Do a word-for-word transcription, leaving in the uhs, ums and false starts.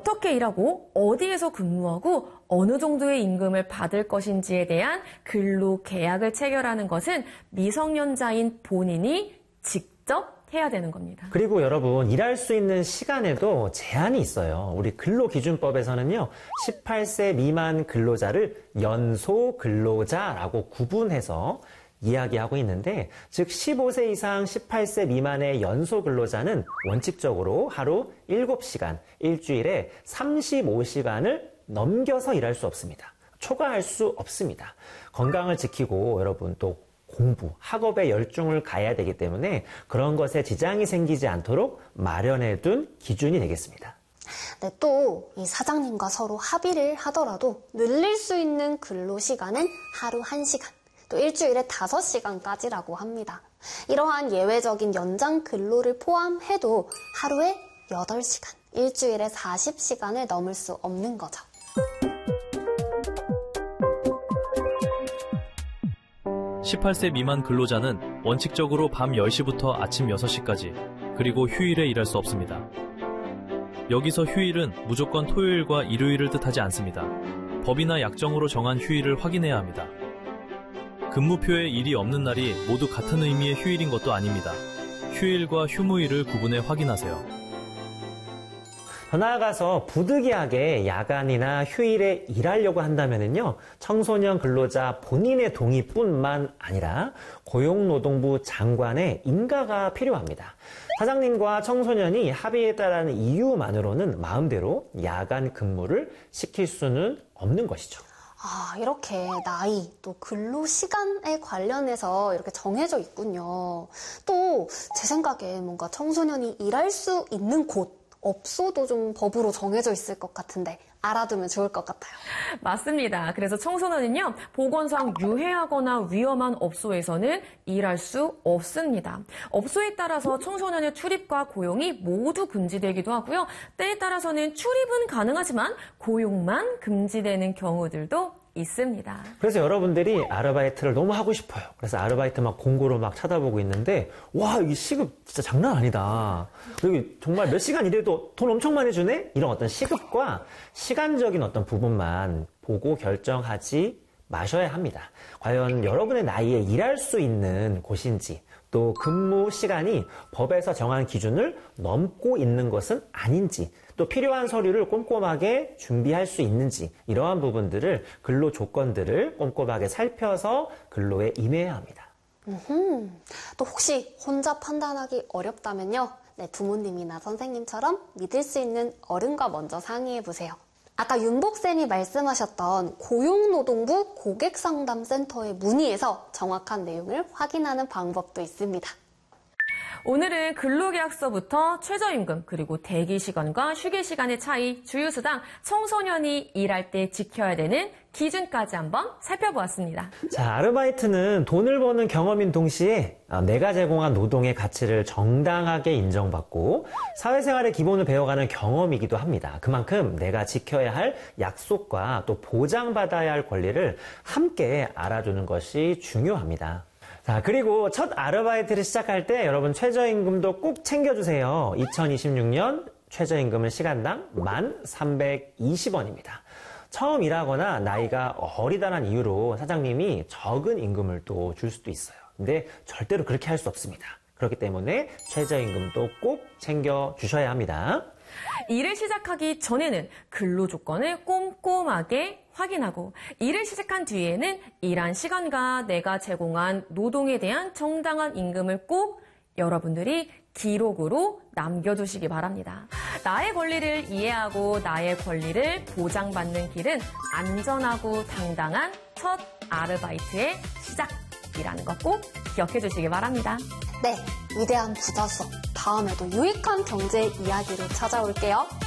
어떻게 일하고 어디에서 근무하고 어느 정도의 임금을 받을 것인지에 대한 근로 계약을 체결하는 것은 미성년자인 본인이 직접 해야 되는 겁니다. 그리고 여러분, 일할 수 있는 시간에도 제한이 있어요. 우리 근로기준법에서는요, 십팔 세 미만 근로자를 연소 근로자라고 구분해서 이야기하고 있는데, 즉 십오 세 이상 십팔 세 미만의 연소 근로자는 원칙적으로 하루 일곱 시간, 일주일에 삼십오 시간을 넘겨서 일할 수 없습니다. 초과할 수 없습니다. 건강을 지키고 여러분 또 공부, 학업에 열중을 가해야 되기 때문에 그런 것에 지장이 생기지 않도록 마련해둔 기준이 되겠습니다. 네, 또 이 사장님과 서로 합의를 하더라도 늘릴 수 있는 근로시간은 하루 한 시간, 또 일주일에 다섯 시간까지라고 합니다. 이러한 예외적인 연장 근로를 포함해도 하루에 여덟 시간, 일주일에 사십 시간을 넘을 수 없는 거죠. 십팔 세 미만 근로자는 원칙적으로 밤 열 시부터 아침 여섯 시까지, 그리고 휴일에 일할 수 없습니다. 여기서 휴일은 무조건 토요일과 일요일을 뜻하지 않습니다. 법이나 약정으로 정한 휴일을 확인해야 합니다. 근무표에 일이 없는 날이 모두 같은 의미의 휴일인 것도 아닙니다. 휴일과 휴무일을 구분해 확인하세요. 더 나아가서 부득이하게 야간이나 휴일에 일하려고 한다면요, 청소년 근로자 본인의 동의뿐만 아니라 고용노동부 장관의 인가가 필요합니다. 사장님과 청소년이 합의에 따른 이유만으로는 마음대로 야간 근무를 시킬 수는 없는 것이죠. 아, 이렇게 나이, 또 근로시간에 관련해서 이렇게 정해져 있군요. 또 제 생각에 뭔가 청소년이 일할 수 있는 곳, 업소도 좀 법으로 정해져 있을 것 같은데 알아두면 좋을 것 같아요. 맞습니다. 그래서 청소년은요, 보건상 유해하거나 위험한 업소에서는 일할 수 없습니다. 업소에 따라서 청소년의 출입과 고용이 모두 금지되기도 하고요. 때에 따라서는 출입은 가능하지만 고용만 금지되는 경우들도 있습니다. 그래서 여러분들이 아르바이트를 너무 하고 싶어요. 그래서 아르바이트 막 공고로 막 찾아보고 있는데, 와, 이 시급 진짜 장난 아니다. 여기 정말 몇 시간 일해도 돈 엄청 많이 주네? 이런 어떤 시급과 시간적인 어떤 부분만 보고 결정하지 마셔야 합니다. 과연 여러분의 나이에 일할 수 있는 곳인지, 또 근무 시간이 법에서 정한 기준을 넘고 있는 것은 아닌지, 또 필요한 서류를 꼼꼼하게 준비할 수 있는지, 이러한 부분들을, 근로 조건들을 꼼꼼하게 살펴서 근로에 임해야 합니다. 음흠. 또 혹시 혼자 판단하기 어렵다면요, 네, 부모님이나 선생님처럼 믿을 수 있는 어른과 먼저 상의해보세요. 아까 윤복쌤이 말씀하셨던 고용노동부 고객상담센터에 문의해서 정확한 내용을 확인하는 방법도 있습니다. 오늘은 근로계약서부터 최저임금, 그리고 대기시간과 휴게시간의 차이, 주휴수당, 청소년이 일할 때 지켜야 되는 기준까지 한번 살펴보았습니다. 자, 아르바이트는 돈을 버는 경험인 동시에 내가 제공한 노동의 가치를 정당하게 인정받고 사회생활의 기본을 배워가는 경험이기도 합니다. 그만큼 내가 지켜야 할 약속과 또 보장받아야 할 권리를 함께 알아주는 것이 중요합니다. 자, 그리고 첫 아르바이트를 시작할 때 여러분 최저임금도 꼭 챙겨주세요. 이천이십육 년 최저임금은 시간당 만 삼백이십 원입니다. 처음 일하거나 나이가 어리다는 이유로 사장님이 적은 임금을 또 줄 수도 있어요. 근데 절대로 그렇게 할 수 없습니다. 그렇기 때문에 최저임금도 꼭 챙겨주셔야 합니다. 일을 시작하기 전에는 근로 조건을 꼼꼼하게 확인하고, 일을 시작한 뒤에는 일한 시간과 내가 제공한 노동에 대한 정당한 임금을 꼭 여러분들이 기록으로 남겨두시기 바랍니다. 나의 권리를 이해하고 나의 권리를 보장받는 길은 안전하고 당당한 첫 아르바이트의 시작이라는 거 꼭 기억해 주시기 바랍니다. 네, 위대한 부자 수업. 다음에도 유익한 경제 이야기로 찾아올게요.